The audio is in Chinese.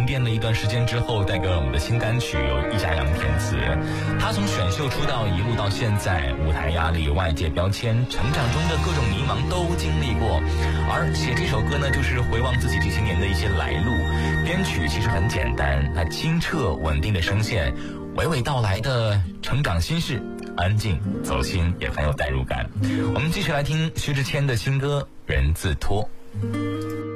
淀了一段时间之后，带给我们的新单曲由易家扬填词。他从选秀出道一路到现在，舞台压力、外界标签、成长中的各种迷茫都经历过。而写这首歌呢，就是回望自己这些年的一些来路。编曲其实很简单，那清澈稳定的声线，娓娓道来的成长心事，安静走心，也很有代入感。我们继续来听薛之谦的新歌《人字拖》。